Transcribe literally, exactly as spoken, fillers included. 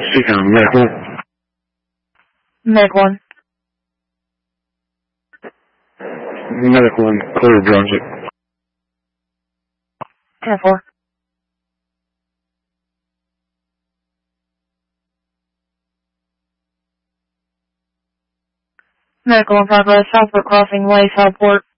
Speaking of medical. Med one. Medical in Clear Brunswick. ten four. Medical in progress, Southport Crossing Way, Southport.